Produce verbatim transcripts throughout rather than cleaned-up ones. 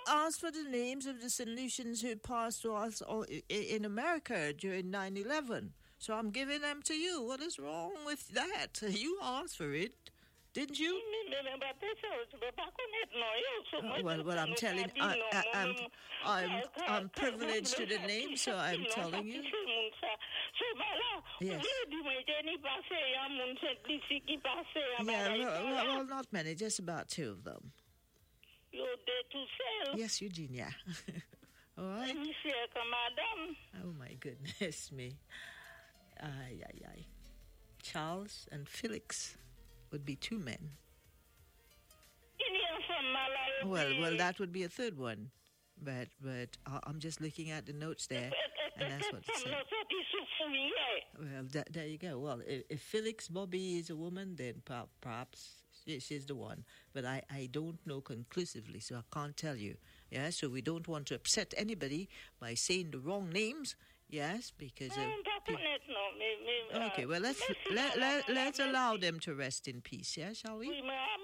asked for the names of the Saint Lucians who passed to us in America during nine eleven. So I'm giving them to you. What is wrong with that? You asked for it, didn't you? Oh, well, well, I'm telling I, I, I'm, I'm, I'm privileged to the name, so I'm telling you. Yes. Yeah, well, well, not many, just about two of them. Yes, Eugenia. All right. Oh, my goodness me. Ay, ay, ay. Charles and Felix would be two men. Well, well, that would be a third one. But but I'm just looking at the notes there, and that's what it said. Well, that, there you go. Well, if, if Felix Bobby is a woman, then perhaps she's the one. But I, I don't know conclusively, so I can't tell you. Yeah, so we don't want to upset anybody by saying the wrong names. Yes, because of okay, well, let's let, let, let's allow them to rest in peace, yeah, shall we?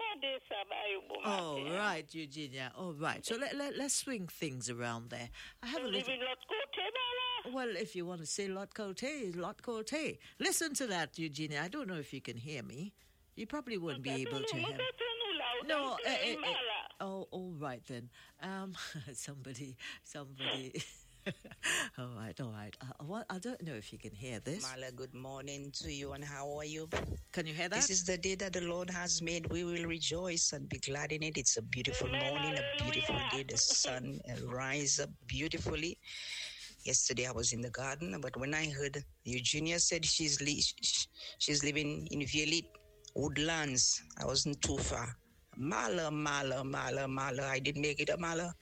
Oh, right, Eugenia. Oh, right. So let, let, let's swing things around there. I have a little... Well, if you want to say Lot Cote, Lot Cote. Listen to that, Eugenia. I don't know if you can hear me. You probably wouldn't be able to hear me. No, uh, uh, uh, oh, all right then. Um, somebody, somebody... all right, all right. Uh, well, I don't know if you can hear this. Mala, good morning to you, and how are you? Can you hear that? This is the day that the Lord has made. We will rejoice and be glad in it. It's a beautiful morning, a beautiful day. The sun rises up beautifully. Yesterday I was in the garden, but when I heard Eugenia said she's li- she's living in Violet Woodlands, I wasn't too far. Mala, Mala, Mala, Mala. I didn't make it a Mala.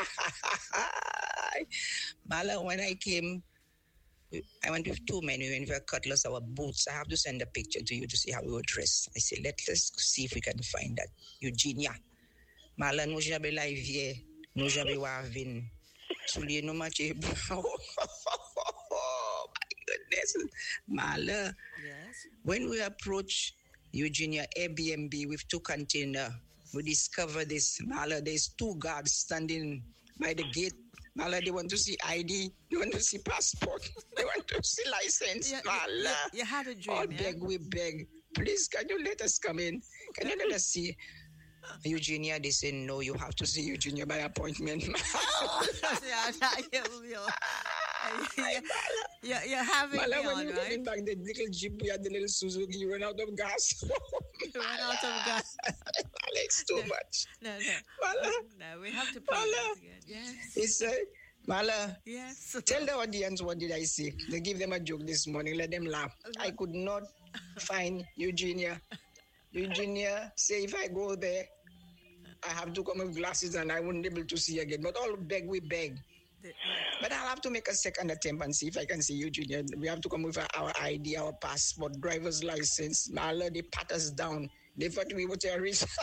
Mala, when I came, I went with two men. We went with Cutlass, our boots. I have to send a picture to you to see how we were dressed. I said, let us see if we can find that. Eugenia. Mala, nous j'avais la vie. Nous j'avais wavin. Soulier no mache. Oh, my goodness. Mala. Yes. When we approach Eugenia Airbnb with two containers, we discover this. Mala, there's two guards standing by the gate. Mala, they want to see I D, they want to see passport, they want to see license. Yeah, Mala, you, you had a dream, all yeah? beg, we beg. Please, can you let us come in? Can you let us see Eugenia? They say, no, you have to see Eugenia by appointment. yeah, you're, you're, you're having Mala, me when on, you right? getting back the little Jeep, we had the little Suzuki, you ran out of gas. You ran out of gas. Mala, it's too no, much. No, no. Mala. No, we have to play Mala. this again. Yes. He said, Mala, yes. Tell the audience what did I say. They give them a joke this morning. Let them laugh. I could not find Eugenia. Eugenia say if I go there, I have to come with glasses and I won't be able to see again. But all beg, we beg. But I'll have to make a second attempt and see if I can see Eugenia. We have to come with our I D, our passport, driver's license. Mala, they pat us down. They thought we were terrorists.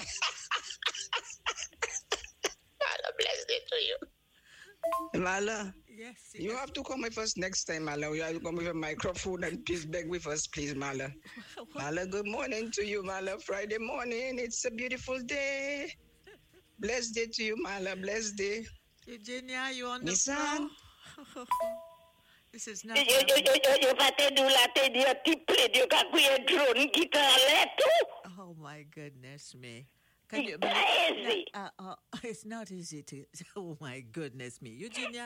Mala, bless it to you. Mala, yes, yes, you have to come with us next time, Mala. You have to come with a microphone and please beg with us, please, Mala. Mala, good morning to you, Mala. Friday morning, it's a beautiful day. Blessed day to you, Mala. Blessed day. Eugenia, you on the Nissan? floor? This is not. Oh my goodness me. Can you believe? Uh, uh, it's not easy to. Oh my goodness me, Eugenia.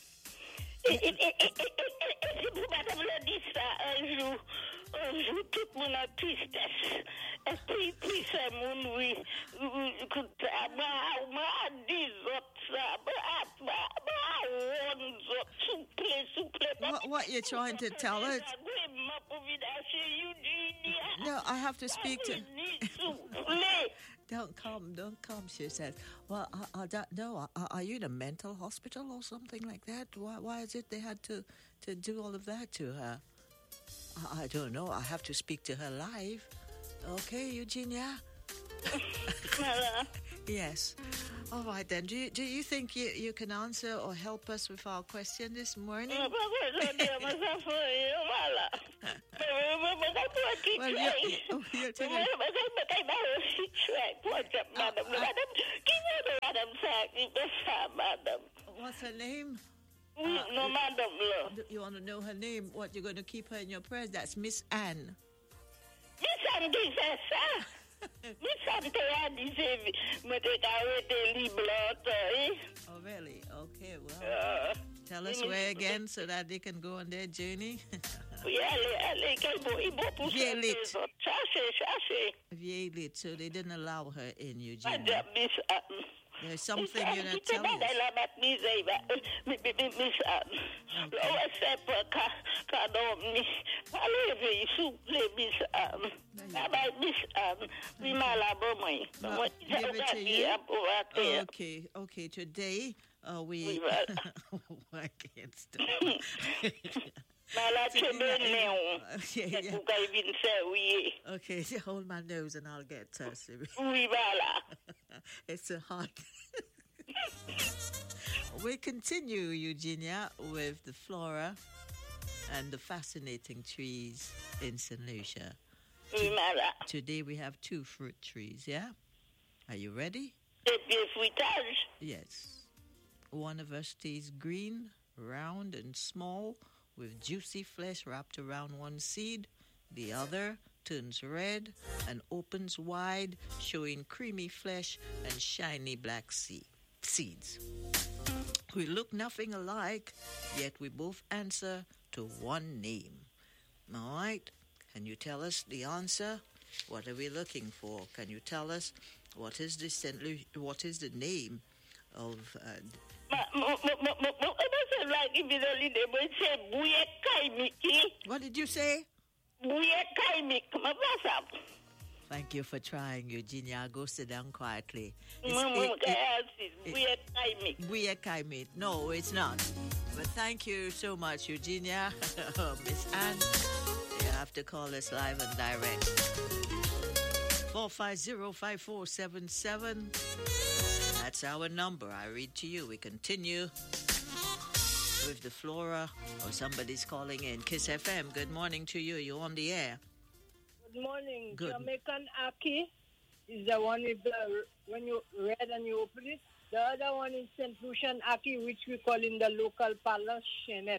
Un jour, tout le monde a tristesse. Et puis, puis, c'est mon oui. Écoute, ma dix autres, ça, ma one autres, souple, souple. What, what you're trying to tell her? No, I have to speak to. Don't come, don't come, she says. Well, I, I don't know. Are, are you in a mental hospital or something like that? Why, why is it they had to, to do all of that to her? I, I don't know. I have to speak to her live. Okay, Eugenia? Yes. All right, then. Do you, do you think you, you can answer or help us with our question this morning? Well, you're, oh, you're telling... uh, uh, madam, sir. Madam. What's her name? Mm, Uh, no, madam, love. You want to know her name? What, you're going to keep her in your prayers? That's Miss Anne. Miss Anne, sir. Miss Anne, te dice, me te cae libro, eh? Oh, really? Okay, well, Uh, tell us where again so that they can go on their journey. Oui, allez, allez, quel beau, il beau pour Bien lit. Cherchez, cherchez. Vieillit, so they didn't allow her in, Eugenia. Madame, Miss Anne. There's something you're not telling us. Miss Anne. Lo c'est pas qu'à dormir. Allez, souple, Miss Anne. Bye, Miss Anne. Oui, malade, moi. Well, give it to you. Okay, okay. Today, uh, we... I can't stop. Okay, yeah. Okay, hold my nose and I'll get thirsty. It's a hot. We continue, Eugenia, with the flora and the fascinating trees in Saint Lucia. Today we have two fruit trees, yeah? Are you ready? Yes. One of us stays green, round and small, with juicy flesh wrapped around one seed. The other turns red and opens wide, showing creamy flesh and shiny black seed, seeds. We look nothing alike, yet we both answer to one name. All right? Can you tell us the answer? What are we looking for? Can you tell us what is the Saint Lu- what is the name of uh, what did you say? Thank you for trying, Eugenia. Go sit down quietly. It's No, it's not. But thank you so much, Eugenia. Miss Anne, you have to call us live and direct. four five zero, five four seven seven. That's our number. I read to you. We continue with the flora. Or somebody's calling in. Kiss F M, good morning to you. You're on the air. Good morning. Good. Jamaican Aki is the one with the, when you read and you open it. The other one is Saint Lucian Aki, which we call in the local parlor Shenette.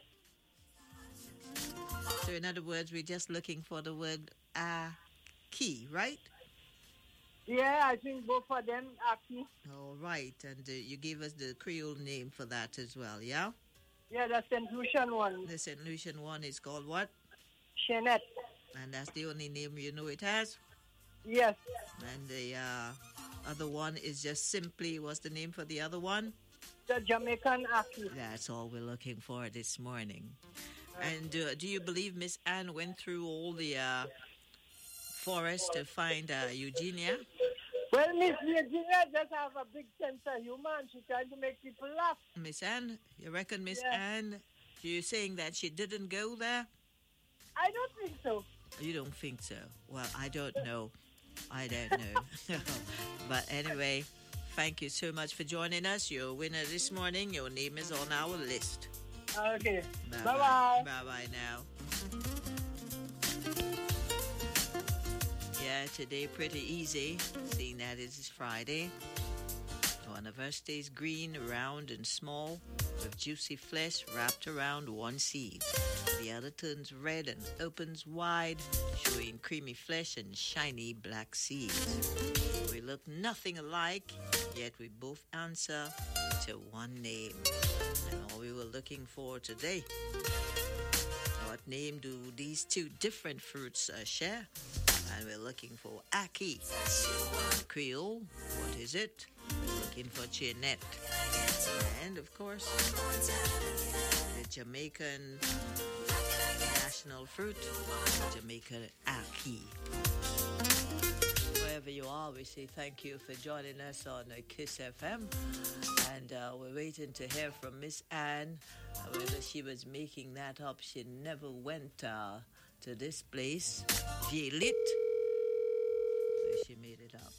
So in other words, we're just looking for the word Aki, right? Yeah, I think both of them Aki. All right. And uh, you gave us the Creole name for that as well, yeah? Yeah, the Saint Lucian one. The Saint Lucian one is called what? Shenette. And that's the only name you know it has? Yes. And the uh, other one is just simply, what's the name for the other one? The Jamaican Aki. That's all we're looking for this morning. And uh, do you believe Miss Anne went through all the uh, forest to find uh, Eugenia? Well, Miss Eugenia just have a big sense of humor and she's trying to make people laugh. Miss Anne, you reckon Miss Yes. Anne, you're saying that she didn't go there? I don't think so. You don't think so? Well, I don't know. I don't know. But anyway, thank you so much for joining us. You're a winner this morning. Your name is on our list. Okay. Bye-bye. Bye-bye. Bye-bye now. Yeah, today pretty easy, seeing that it is Friday. One of us stays green, round and small, with juicy flesh wrapped around one seed. The other turns red and opens wide, showing creamy flesh and shiny black seeds. We look nothing alike, yet we both answer to one name. And all we were looking for today. What name do these two different fruits uh, share? And we're looking for Aki. Creole, what is it? Looking for Chinette. And of course, the Jamaican national fruit, Jamaican Aki. Wherever you are, we say thank you for joining us on uh, Kiss F M. And uh, we're waiting to hear from Miss Anne. Uh, whether she was making that up, she never went uh, to this place, Vieillit, where she made it up.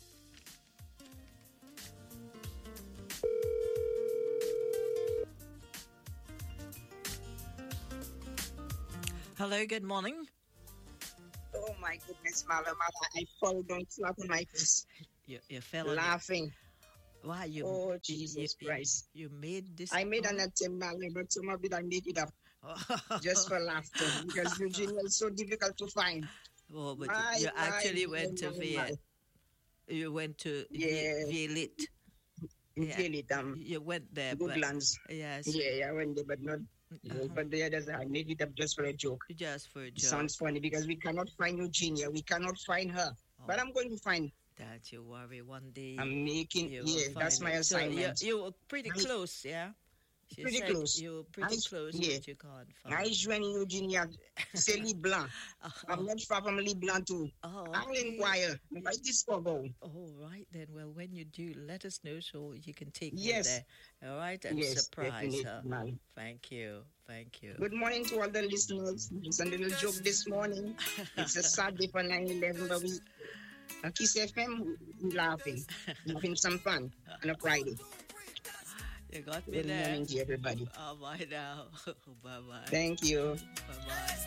Hello, good morning. Oh my goodness, Mala, Mala, I fall down flat on my face. You, you fell on laughing. Why you? Oh, Jesus you, Christ. You made this. I made an attempt, darling, but some of it I make it up just for laughter because Eugenia is so difficult to find. Oh, but my, you actually my, went my, to Viet. You went to yeah. Vielit. Yeah. Vielit, um, you went there. Goodlands. But, yes. Yeah, yeah, I went there, but not. Uh-huh. But the others, I made it up just for a joke. Just for a joke. Sounds funny because we cannot find Eugenia. We cannot find her. Oh. But I'm going to find. Don't you worry. One day. I'm making. Yeah, that's my it. assignment. So you, you were pretty I, close, yeah. She pretty close. You were pretty I, close, yeah. but you can't find. I join Eugenia. C'est Lee Blanc. Oh. I'm not far from Lee Blanc too. Oh, I'll okay. inquire. I discover. Oh, right then. Well, when you do, let us know so you can take yes. me there. All right, and yes, surprise her. Man. Thank you. Thank you. Good morning to all the listeners. It's a little joke this morning. It's a Saturday for nine eleven, but we, uh, Kiss F M, we laughing. Having some fun on a Friday. You got me Good there. morning to everybody. Oh, bye now. Bye-bye. Thank you. Bye-bye.